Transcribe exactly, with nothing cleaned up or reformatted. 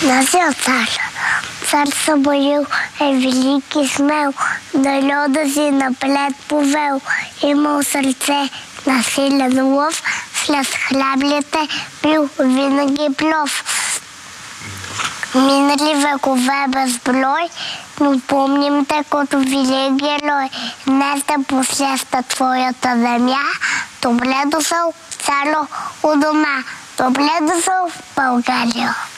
Назил цар. Цар Самуил е велик и смел, народа си напред повел. Имал сърце на силен лов, след хляблите бил винаги плов. Минали векове безброй, но помним те като велик герой. Днес да посеща твоята земя. Добре дошъл, царо, у дома. Добре дошъл в България.